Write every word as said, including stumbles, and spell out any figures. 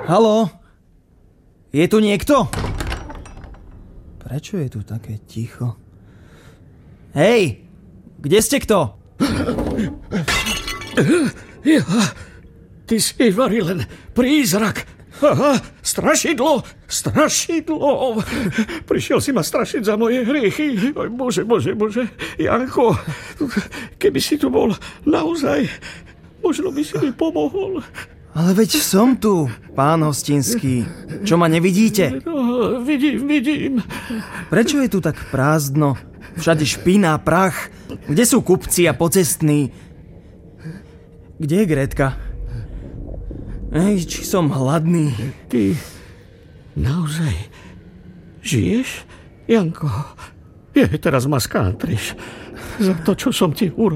Haló? Je tu niekto? Prečo je tu také ticho? Hej! Kde ste kto? Ja, ty si Ivari len prízrak. Aha, strašidlo, strašidlo. Prišiel si ma strašiť za moje hriechy. Oj, bože, bože, bože. Janko, keby si tu bol naozaj, možno by si mi pomohol. Ale veď som tu, pán Hostinský. Čo, ma nevidíte? No, vidím, vidím. Prečo je tu tak prázdno? Všade špina, prach. Kde sú kupci a pocestní? Kde je Grétka? Ej, či som hladný. Ty naozaj žiješ, Janko? Je, teraz ma skátriš za to, čo som ti urobil.